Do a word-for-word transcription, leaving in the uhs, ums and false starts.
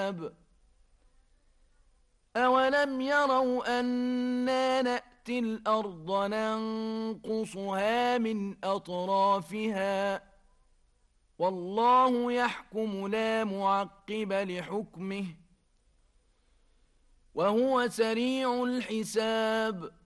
الحساب أولم يروا أنا نأتي الأرض ننقصها من أطرافها والله يحكم لا معقب لحكمه وهو سريع الحساب